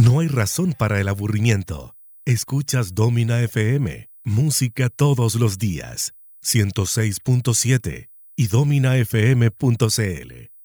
No hay razón para el aburrimiento. Escuchas Domina FM, música todos los días, 106.7 y dominafm.cl.